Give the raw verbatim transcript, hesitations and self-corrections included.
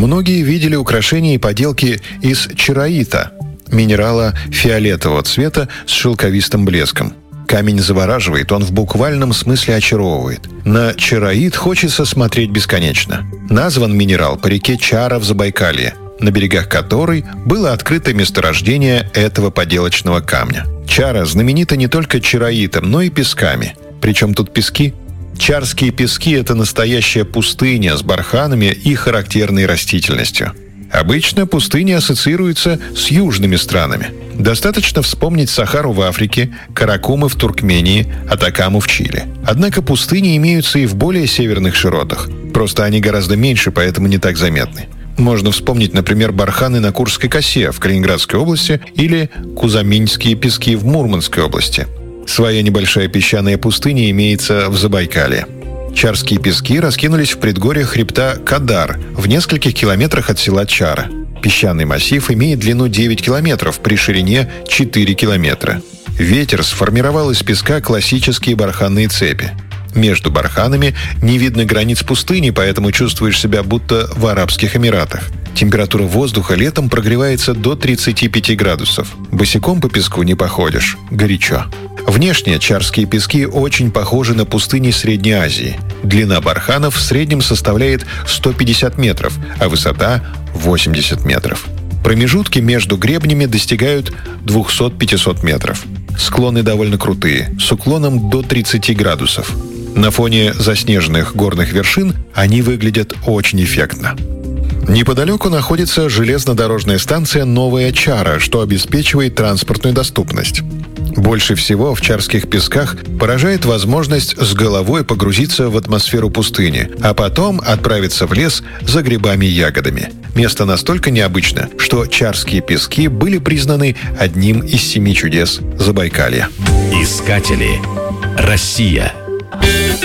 Многие видели украшения и поделки из чароита, минерала фиолетового цвета с шелковистым блеском. Камень завораживает, он в буквальном смысле очаровывает. На чароит хочется смотреть бесконечно. Назван минерал по реке Чара в Забайкалье, на берегах которой было открыто месторождение этого поделочного камня. Чара знаменита не только чароитом, но и песками. Причем тут пески? Чарские пески – это настоящая пустыня с барханами и характерной растительностью. Обычно пустыня ассоциируется с южными странами. Достаточно вспомнить Сахару в Африке, Каракумы в Туркмении, Атакаму в Чили. Однако пустыни имеются и в более северных широтах. Просто они гораздо меньше, поэтому не так заметны. Можно вспомнить, например, барханы на Курской косе в Калининградской области или Кузаминские пески в Мурманской области. Своя небольшая песчаная пустыня имеется в Забайкалье. Чарские пески раскинулись в предгорьях хребта Кадар в нескольких километрах от села Чара. Песчаный массив имеет длину девять километров при ширине четыре километра. Ветер сформировал из песка классические барханные цепи. Между барханами не видно границ пустыни, поэтому чувствуешь себя будто в Арабских Эмиратах. Температура воздуха летом прогревается до тридцати пяти градусов. Босиком по песку не походишь. Горячо. Внешне чарские пески очень похожи на пустыни Средней Азии. Длина барханов в среднем составляет сто пятьдесят метров, а высота – восемьдесят метров. Промежутки между гребнями достигают двухсот-пятисот метров. Склоны довольно крутые, с уклоном до тридцати градусов. На фоне заснеженных горных вершин они выглядят очень эффектно. Неподалеку находится железнодорожная станция «Новая Чара», что обеспечивает транспортную доступность. Больше всего в чарских песках поражает возможность с головой погрузиться в атмосферу пустыни, а потом отправиться в лес за грибами и ягодами. Место настолько необычно, что чарские пески были признаны одним из семи чудес Забайкалья. Искатели. Россия.